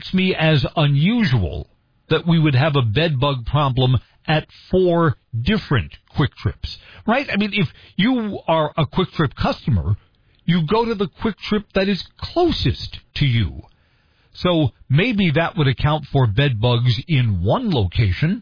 strikes me as unusual that we would have a bed bug problem at 4 different Quick Trips, right? I mean, if you are a Quick Trip customer, you go to the Quick Trip that is closest to you. So maybe that would account for bed bugs in one location,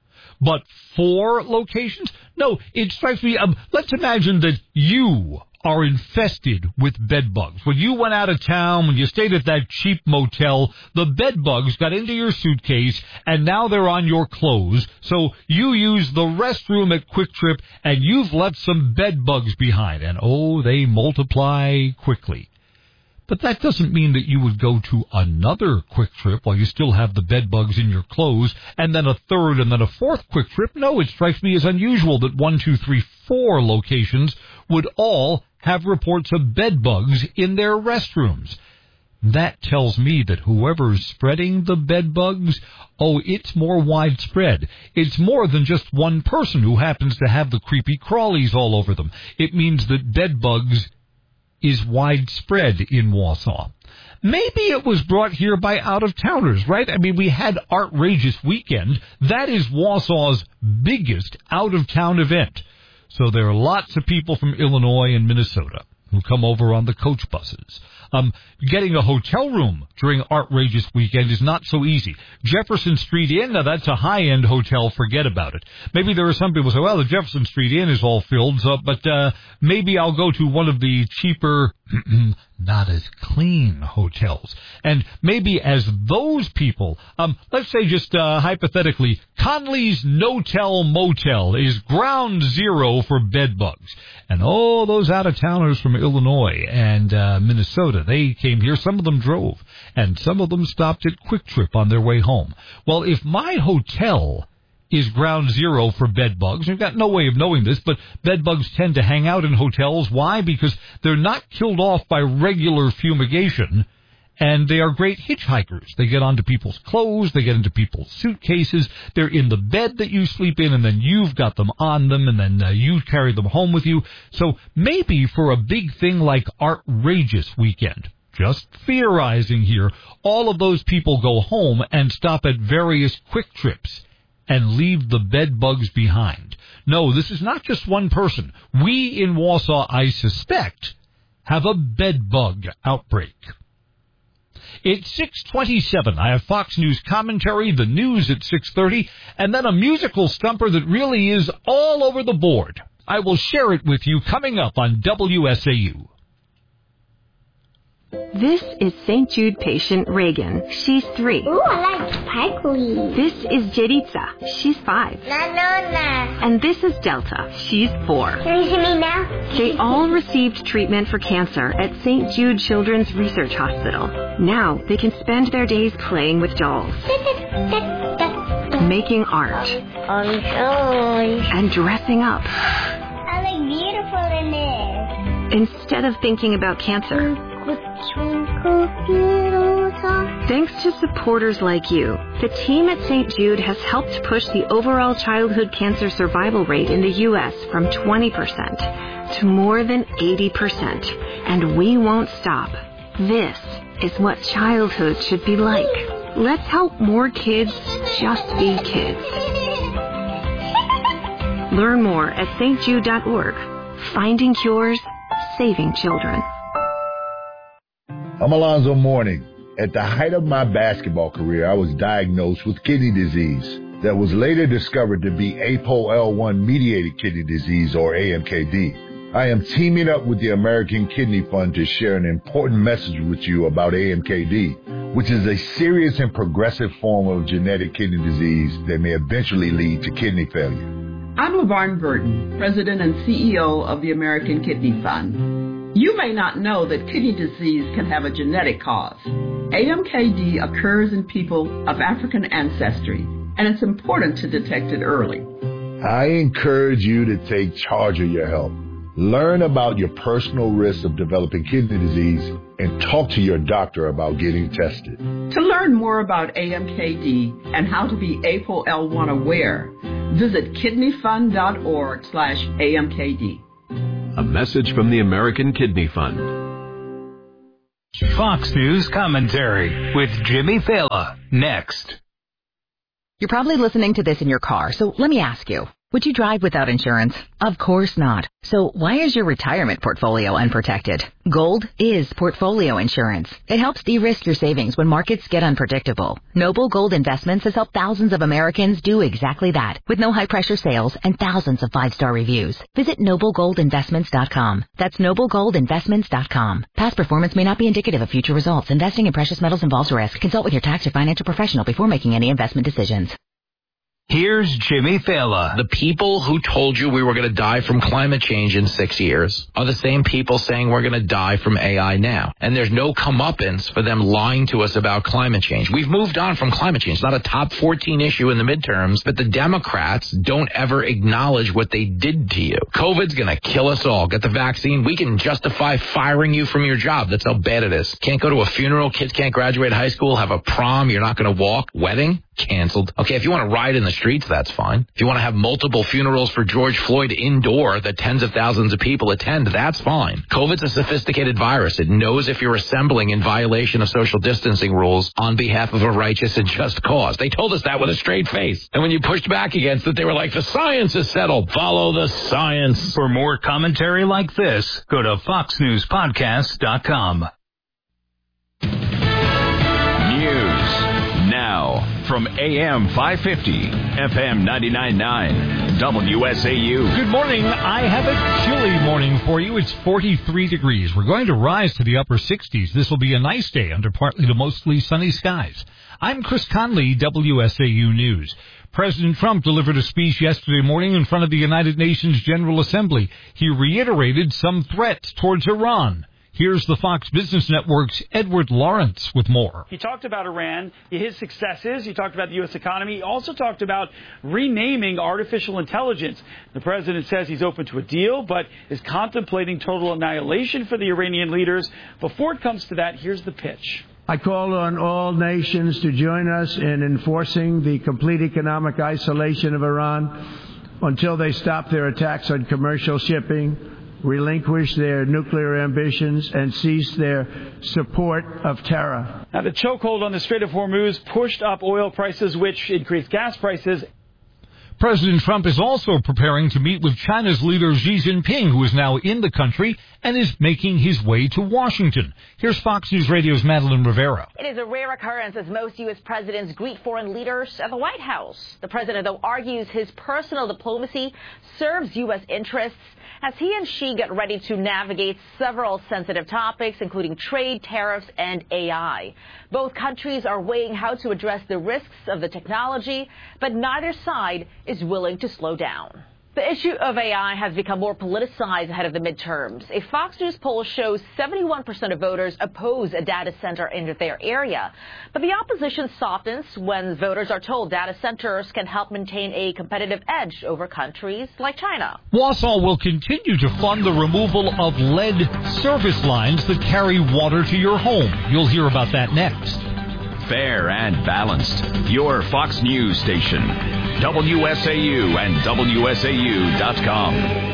but 4 locations? No, it strikes me, let's imagine that you are infested with bed bugs. When you went out of town, when you stayed at that cheap motel, the bed bugs got into your suitcase, and now they're on your clothes. So you use the restroom at Quick Trip, and you've left some bed bugs behind. And, oh, they multiply quickly. But that doesn't mean that you would go to another Quick Trip while you still have the bed bugs in your clothes, and then a third and then a fourth Quick Trip. No, it strikes me as unusual that 1, 2, 3, 4 locations would all have reports of bed bugs in their restrooms. That tells me that whoever's spreading the bed bugs, it's more widespread. It's more than just one person who happens to have the creepy crawlies all over them. It means that bed bugs is widespread in Wausau. Maybe it was brought here by out-of-towners, right? I mean, we had Outrageous Weekend. That is Wausau's biggest out-of-town event. So there are lots of people from Illinois and Minnesota who come over on the coach buses. Getting a hotel room during Outrageous Weekend is not so easy. Jefferson Street Inn, now that's a high-end hotel, forget about it. Maybe there are some people who say, well, the Jefferson Street Inn is all filled, but maybe I'll go to one of the cheaper, not as clean hotels. And maybe as those people, let's say just hypothetically, Conley's No-Tell Motel is ground zero for bed bugs. And all those out-of-towners from Illinois and Minnesota, they came here. Some of them drove, and some of them stopped at Quick Trip on their way home. Well, if my hotel is ground zero for bed bugs, we've got no way of knowing this, but bed bugs tend to hang out in hotels. Why? Because they're not killed off by regular fumigation, and they are great hitchhikers. They get onto people's clothes, they get into people's suitcases, they're in the bed that you sleep in, and then you've got them on them, and then you carry them home with you. So maybe for a big thing like Outrageous Weekend, just theorizing here, all of those people go home and stop at various Quick Trips and leave the bed bugs behind. No, this is not just one person. We in Wausau, I suspect, have a bed bug outbreak. It's 6:27. I have Fox News commentary, the news at 6:30, and then a musical stumper that really is all over the board. I will share it with you coming up on WSAU. This is St. Jude patient Reagan. She's 3. Ooh, I like sparkly. This is Jeritza. She's 5. No. And this is Delta. She's 4. Can you see me now? They all received treatment for cancer at St. Jude Children's Research Hospital. Now they can spend their days playing with dolls, making art, and dressing up. I look beautiful in this. Instead of thinking about cancer. Thanks to supporters like you, the team at St. Jude has helped push the overall childhood cancer survival rate in the U.S. from 20% to more than 80%. And we won't stop. This is what childhood should be like. Let's help more kids just be kids. Learn more at stjude.org. Finding cures, saving children. I'm Alonzo Mourning. At the height of my basketball career, I was diagnosed with kidney disease that was later discovered to be APOL1-mediated kidney disease, or AMKD. I am teaming up with the American Kidney Fund to share an important message with you about AMKD, which is a serious and progressive form of genetic kidney disease that may eventually lead to kidney failure. I'm LaVarn Burton, President and CEO of the American Kidney Fund. You may not know that kidney disease can have a genetic cause. AMKD occurs in people of African ancestry, and it's important to detect it early. I encourage you to take charge of your health. Learn about your personal risk of developing kidney disease and talk to your doctor about getting tested. To learn more about AMKD and how to be APOL1 aware, visit kidneyfund.org/AMKD. A message from the American Kidney Fund. Fox News Commentary with Jimmy Fallon. Next. You're probably listening to this in your car, so let me ask you. Would you drive without insurance? Of course not. So why is your retirement portfolio unprotected? Gold is portfolio insurance. It helps de-risk your savings when markets get unpredictable. Noble Gold Investments has helped thousands of Americans do exactly that, with no high-pressure sales and thousands of 5-star reviews. Visit noblegoldinvestments.com. That's noblegoldinvestments.com. Past performance may not be indicative of future results. Investing in precious metals involves risk. Consult with your tax or financial professional before making any investment decisions. Here's Jimmy Fallon. The people who told you we were going to die from climate change in 6 years are the same people saying we're going to die from AI now. And there's no comeuppance for them lying to us about climate change. We've moved on from climate change. It's not a top 14 issue in the midterms, but the Democrats don't ever acknowledge what they did to you. COVID's going to kill us all. Get the vaccine. We can justify firing you from your job. That's how bad it is. Can't go to a funeral. Kids can't graduate high school. Have a prom. You're not going to walk. Wedding? Canceled. Okay, if you want to ride in the streets, that's fine. If you want to have multiple funerals for George Floyd indoor that tens of thousands of people attend, that's fine. COVID's a sophisticated virus. It knows if you're assembling in violation of social distancing rules on behalf of a righteous and just cause. They told us that with a straight face. And when you pushed back against it, they were like, the science is settled. Follow the science. For more commentary like this, go to foxnewspodcast.com. Now, from AM 550, FM 99.9, WSAU. Good morning. I have a chilly morning for you. It's 43 degrees. We're going to rise to the upper 60s. This will be a nice day under partly to mostly sunny skies. I'm Chris Conley, WSAU News. President Trump delivered a speech yesterday morning in front of the United Nations General Assembly. He reiterated some threats towards Iran. Here's the Fox Business Network's Edward Lawrence with more. He talked about Iran, his successes. He talked about the U.S. economy. He also talked about renaming artificial intelligence. The president says he's open to a deal, but is contemplating total annihilation for the Iranian leaders. Before it comes to that, here's the pitch. I call on all nations to join us in enforcing the complete economic isolation of Iran until they stop their attacks on commercial shipping, relinquish their nuclear ambitions, and cease their support of terror. Now, the chokehold on the Strait of Hormuz pushed up oil prices, which increased gas prices. President Trump is also preparing to meet with China's leader Xi Jinping, who is now in the country and is making his way to Washington. Here's Fox News Radio's Madeline Rivera. It is a rare occurrence as most U.S. presidents greet foreign leaders at the White House. The president, though, argues his personal diplomacy serves U.S. interests as he and Xi get ready to navigate several sensitive topics, including trade, tariffs, and AI. Both countries are weighing how to address the risks of the technology, but neither side is willing to slow down. The issue of AI has become more politicized ahead of the midterms. A Fox News poll shows 71% of voters oppose a data center in their area. But the opposition softens when voters are told data centers can help maintain a competitive edge over countries like China. Wausau will continue to fund the removal of lead service lines that carry water to your home. You'll hear about that next. Fair and balanced. Your Fox News station. WSAU and WSAU.com.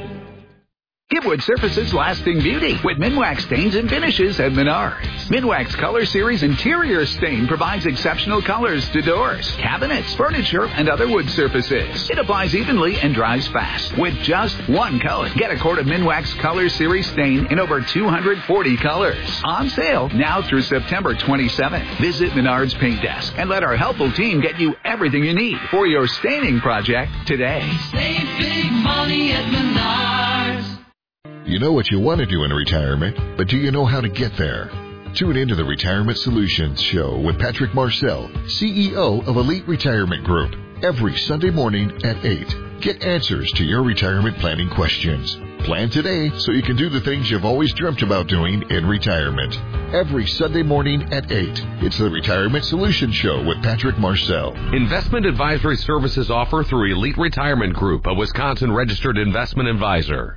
Give wood surfaces lasting beauty with Minwax stains and finishes at Menards. Minwax Color Series Interior Stain provides exceptional colors to doors, cabinets, furniture, and other wood surfaces. It applies evenly and dries fast with just one coat. Get a quart of Minwax Color Series Stain in over 240 colors. On sale now through September 27th. Visit Menards Paint Desk and let our helpful team get you everything you need for your staining project today. Save big money at Menards. You know what you want to do in retirement, but do you know how to get there? Tune into the Retirement Solutions Show with Patrick Marcel, CEO of Elite Retirement Group, every Sunday morning at 8. Get answers to your retirement planning questions. Plan today so you can do the things you've always dreamt about doing in retirement. Every Sunday morning at 8. It's the Retirement Solutions Show with Patrick Marcel. Investment advisory services offered through Elite Retirement Group, a Wisconsin-registered investment advisor.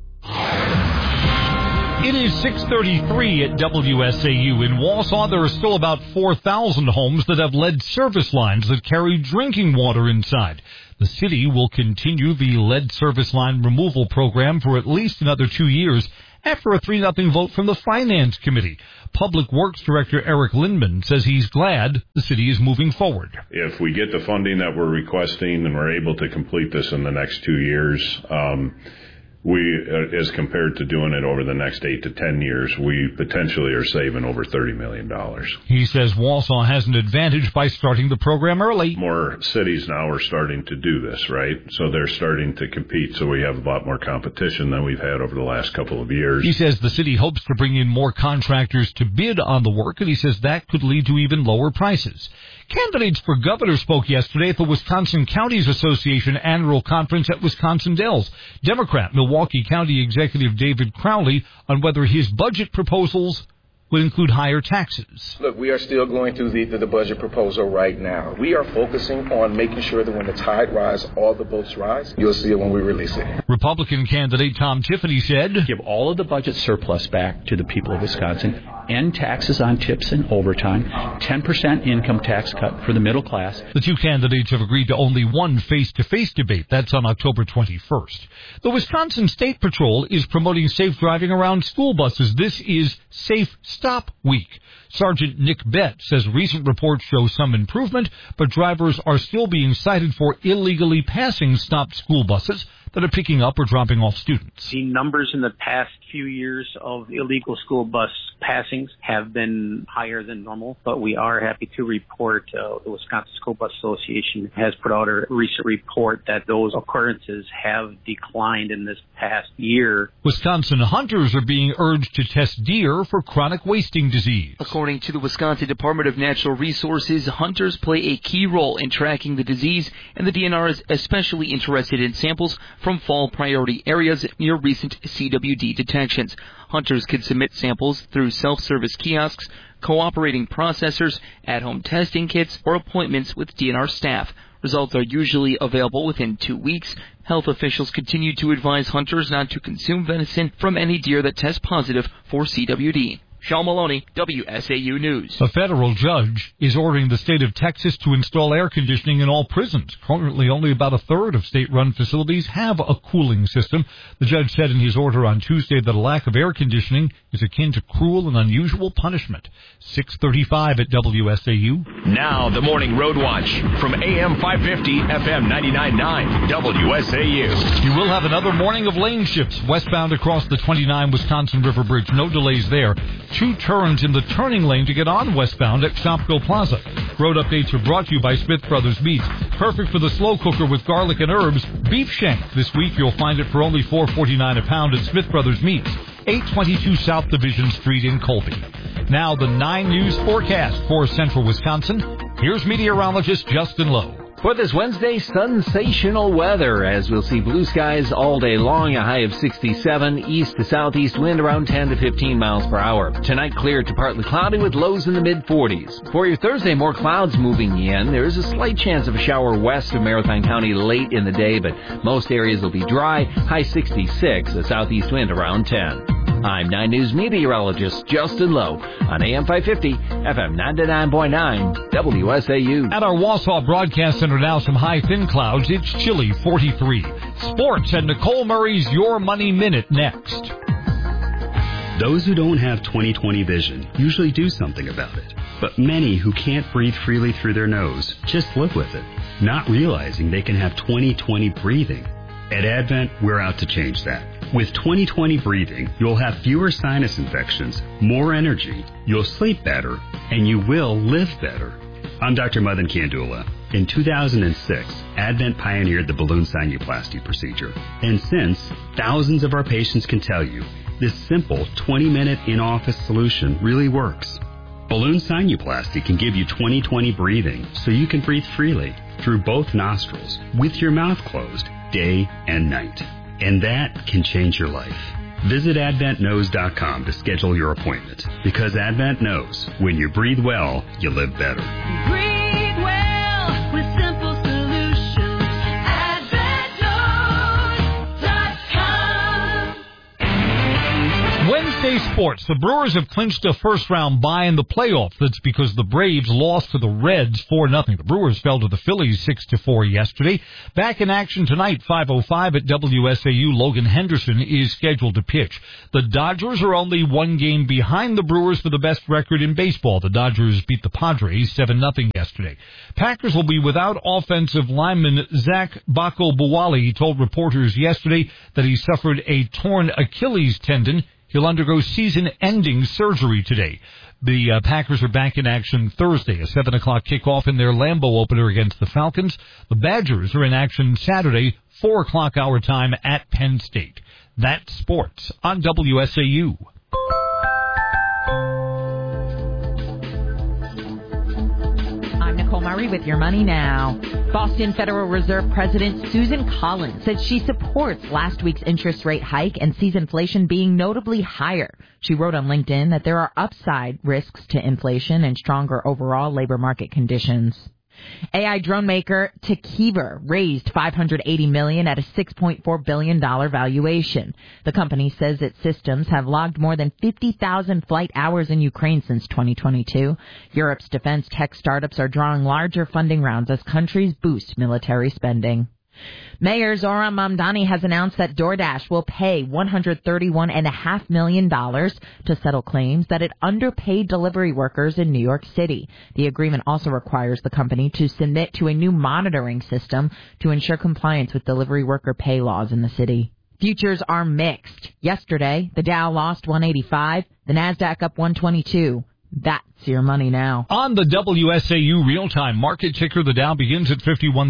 It is 6:33 at WSAU. In Wausau, there are still about 4,000 homes that have lead service lines that carry drinking water inside. The city will continue the lead service line removal program for at least another 2 years after a 3-0 vote from the Finance Committee. Public Works Director Eric Lindman says he's glad the city is moving forward. If we get the funding that we're requesting and we're able to complete this in the next 2 years, we, as compared to doing it over the next 8 to 10 years, we potentially are saving over $30 million. He says Wausau has an advantage by starting the program early. More cities now are starting to do this, right? So they're starting to compete, so we have a lot more competition than we've had over the last couple of years. He says the city hopes to bring in more contractors to bid on the work, and he says that could lead to even lower prices. Candidates for governor spoke yesterday at the Wisconsin Counties Association annual conference at Wisconsin Dells. Democrat Milwaukee County Executive David Crowley on whether his budget proposals would include higher taxes. Look, we are still going through the budget proposal right now. We are focusing on making sure that when the tide rises, all the boats rise. You'll see it when we release it. Republican candidate Tom Tiffany said, give all of the budget surplus back to the people of Wisconsin, end taxes on tips and overtime, 10% income tax cut for the middle class. The two candidates have agreed to only one face-to-face debate. That's on October 21st. The Wisconsin State Patrol is promoting safe driving around school buses. This is Safe Stop Week. Sergeant Nick Bett says recent reports show some improvement, but drivers are still being cited for illegally passing stopped school buses that are picking up or dropping off students. The numbers in the past few years of illegal school bus passings have been higher than normal, but we are happy to report the Wisconsin School Bus Association has put out a recent report that those occurrences have declined in this past year. Wisconsin hunters are being urged to test deer for chronic wasting disease. According to the Wisconsin Department of Natural Resources, hunters play a key role in tracking the disease, and the DNR is especially interested in samples from fall priority areas near recent CWD detections. Hunters can submit samples through self-service kiosks, cooperating processors, at-home testing kits, or appointments with DNR staff. Results are usually available within 2 weeks. Health officials continue to advise hunters not to consume venison from any deer that test positive for CWD. Sean Maloney, WSAU News. A federal judge is ordering the state of Texas to install air conditioning in all prisons. Currently, only about a third of state-run facilities have a cooling system. The judge said in his order on Tuesday that a lack of air conditioning is akin to cruel and unusual punishment. 6:35 at WSAU. Now, the Morning Road Watch from AM 550, FM 99.9, WSAU. You will have another morning of lane shifts westbound across the 29 Wisconsin River Bridge. No delays there. 2 turns in the turning lane to get on westbound at Shopko Plaza. Road updates are brought to you by Smith Brothers Meats. Perfect for the slow cooker with garlic and herbs. Beef shank. This week you'll find it for only $4.49 a pound at Smith Brothers Meats, 822 South Division Street in Colby. Now the 9 News forecast for central Wisconsin. Here's meteorologist Justin Lowe. For this Wednesday, sensational weather, as we'll see blue skies all day long, a high of 67, east to southeast wind around 10 to 15 miles per hour. Tonight, clear to partly cloudy with lows in the mid-40s. For your Thursday, more clouds moving in. There is a slight chance of a shower west of Marathon County late in the day, but most areas will be dry, high 66, a southeast wind around 10. I'm 9 News meteorologist Justin Lowe on AM 550, FM 99.9, WSAU. At our Wausau Broadcast Center now, some high thin clouds. It's chilly, 43. Sports and Nicole Murray's Your Money Minute next. Those who don't have 20/20 vision usually do something about it. But many who can't breathe freely through their nose just live with it, not realizing they can have 20/20 breathing. At Advent, we're out to change that. With 20/20 breathing, you'll have fewer sinus infections, more energy, you'll sleep better, and you will live better. I'm Dr. Madan Kandula. In 2006, Advent pioneered the balloon sinuplasty procedure. And since, thousands of our patients can tell you, this simple 20-minute in-office solution really works. Balloon sinuplasty can give you 20/20 breathing so you can breathe freely through both nostrils with your mouth closed day and night. And that can change your life. Visit AdventKnows.com to schedule your appointment, because Advent knows when you breathe well, you live better. Breathe well with simple solutions. AdventKnows.com. Wednesday sports. The Brewers have clinched a first-round bye in the playoffs. That's because the Braves lost to the Reds 4-0. The Brewers fell to the Phillies 6-4 yesterday. Back in action tonight, 5:05 at WSAU. Logan Henderson is scheduled to pitch. The Dodgers are only one game behind the Brewers for the best record in baseball. The Dodgers beat the Padres 7-0 yesterday. Packers will be without offensive lineman Zach Bako-Buwali. He told reporters yesterday that he suffered a torn Achilles tendon. He'll undergo season-ending surgery today. The Packers are back in action Thursday, a 7 o'clock kickoff in their Lambeau opener against the Falcons. The Badgers are in action Saturday, 4 o'clock our time at Penn State. That's sports on WSAU. I'm Nicole Murray with Your Money Now. Boston Federal Reserve President Susan Collins said she supports last week's interest rate hike and sees inflation being notably higher. She wrote on LinkedIn that there are upside risks to inflation and stronger overall labor market conditions. AI drone maker Tekiver raised $580 million at a $6.4 billion valuation. The company says its systems have logged more than 50,000 flight hours in Ukraine since 2022. Europe's defense tech startups are drawing larger funding rounds as countries boost military spending. Mayor Zohran Mamdani has announced that DoorDash will pay $131.5 million to settle claims that it underpaid delivery workers in New York City. The agreement also requires the company to submit to a new monitoring system to ensure compliance with delivery worker pay laws in the city. Futures are mixed. Yesterday, the Dow lost 185, the Nasdaq up 122. That's your money now. On the WSAU real-time market ticker, the Dow begins at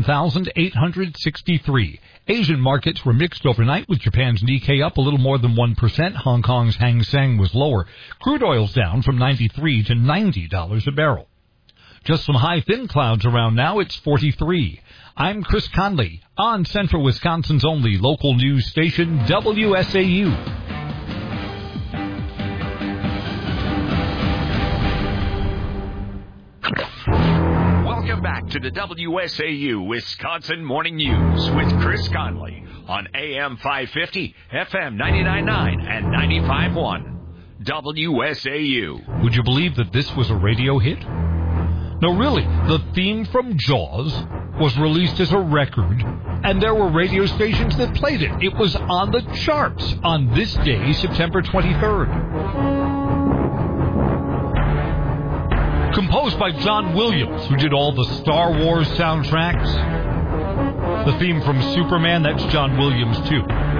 51,863. Asian markets were mixed overnight, with Japan's Nikkei up a little more than 1%. Hong Kong's Hang Seng was lower. Crude oil's down from $93 to $90 a barrel. Just some high thin clouds around now. It's 43. I'm Chris Conley on Central Wisconsin's only local news station, WSAU. Welcome back to the WSAU Wisconsin Morning News with Chris Conley on AM 550, FM 99.9, and 95.1. WSAU. Would you believe that this was a radio hit? No, really. The theme from Jaws was released as a record, and there were radio stations that played it. It was on the charts on this day, September 23rd. Composed by John Williams, who did all the Star Wars soundtracks. The theme from Superman, that's John Williams, too.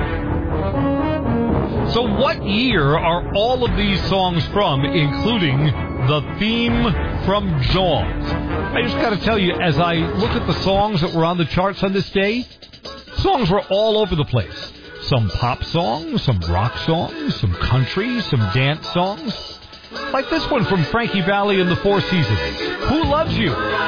So what year are all of these songs from, including the theme from Jaws? I just got to tell you, as I look at the songs that were on the charts on this day, songs were all over the place. Some pop songs, some rock songs, some country, some dance songs. Like this one from Frankie Valli and the Four Seasons. Who Loves You?